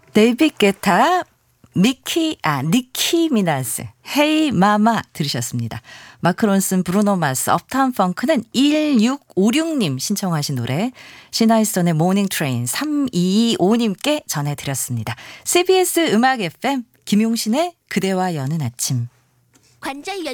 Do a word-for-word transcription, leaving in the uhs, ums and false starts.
데이빗 게타, 미키, 아, 니키 미나즈, 헤이 마마 들으셨습니다. 마크 론슨, 브루노 마스, 업타운 펑크는 일육오육님 신청하신 노래, 시나이스톤의 모닝 트레인 삼이이오님께 전해드렸습니다. 씨비에스 음악 에프엠, 김용신의 그대와 여는 아침. 관절